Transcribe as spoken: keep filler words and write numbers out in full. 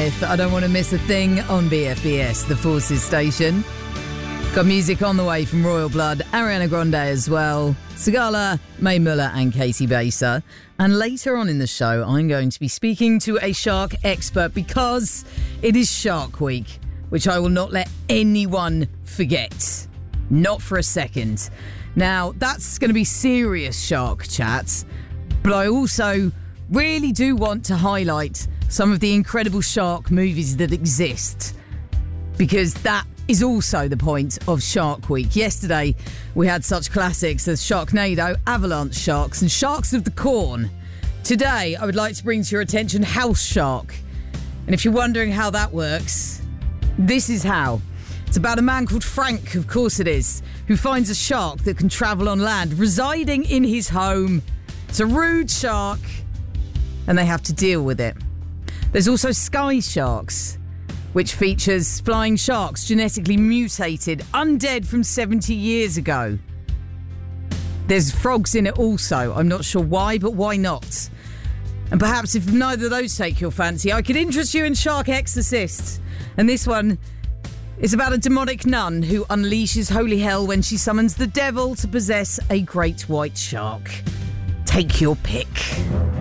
Smith. I don't want to miss a thing on B F B S, the Forces station. Got music on the way from Royal Blood, Ariana Grande as well, Sigala, Mae Muller and Katie Baser. And later on in the show, I'm going to be speaking to a shark expert because it is Shark Week, which I will not let anyone forget. Not for a second. Now, that's going to be serious shark chat, but I also really do want to highlight some of the incredible shark movies that exist, because that is also the point of Shark Week. Yesterday, we had such classics as Sharknado, Avalanche Sharks and Sharks of the Corn. Today, I would like to bring to your attention House Shark. And if you're wondering how that works, this is how. It's about a man called Frank, of course it is, who finds a shark that can travel on land, residing in his home. It's a rude shark, and they have to deal with it. There's also Sky Sharks, which features flying sharks genetically mutated, undead from seventy years ago. There's frogs in it also. I'm not sure why, but why not? And perhaps if neither of those take your fancy, I could interest you in Shark Exorcist. And this one is about a demonic nun who unleashes holy hell when she summons the devil to possess a great white shark. Take your pick.